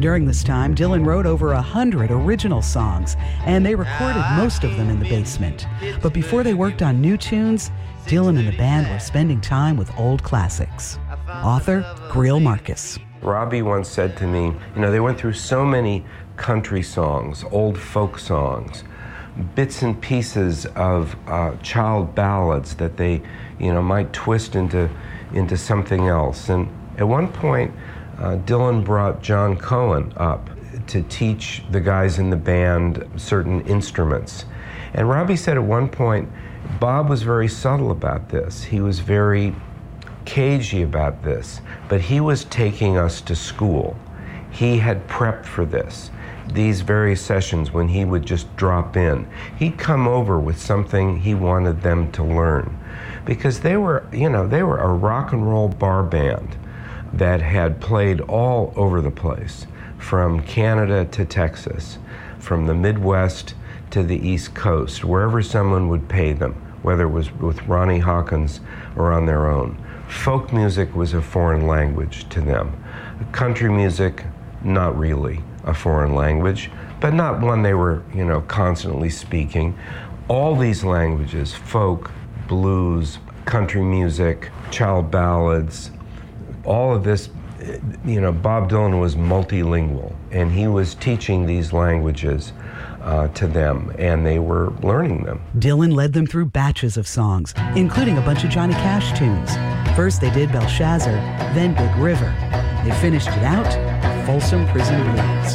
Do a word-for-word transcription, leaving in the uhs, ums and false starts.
During this time, Dylan wrote over a hundred original songs, and they recorded most of them in the basement. But before they worked on new tunes, Dylan and the band were spending time with old classics. Author Greil Marcus. Robbie once said to me, you know, they went through so many country songs, old folk songs, bits and pieces of uh, child ballads that they, you know, might twist into, into something else. And at one point, uh, Dylan brought John Cohen up to teach the guys in the band certain instruments. And Robbie said at one point, Bob was very subtle about this. He was very cagey about this, but he was taking us to school. He had prepped for this. These various sessions when he would just drop in, he'd come over with something he wanted them to learn. Because they were, you know, they were a rock and roll bar band that had played all over the place, from Canada to Texas, from the Midwest to the East Coast, wherever someone would pay them, whether it was with Ronnie Hawkins or on their own. Folk music was a foreign language to them. Country music, not really a foreign language, but not one they were, you know, constantly speaking. All these languages, folk, blues, country music, child ballads, all of this, you know, Bob Dylan was multilingual, and he was teaching these languages uh, to them, and they were learning them. Dylan led them through batches of songs, including a bunch of Johnny Cash tunes. First they did Belshazzar, then Big River. They finished it out with Folsom Prison Blues.